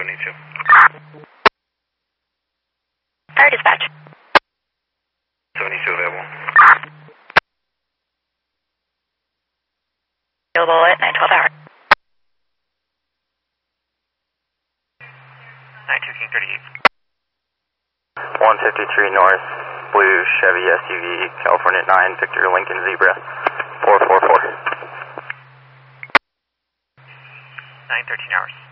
72. Fire dispatch. 72 available. Available at 9:12 hours. 92 King 38. 153 North, blue Chevy SUV, California 9, Victor Lincoln Zebra, 444. 913 hours.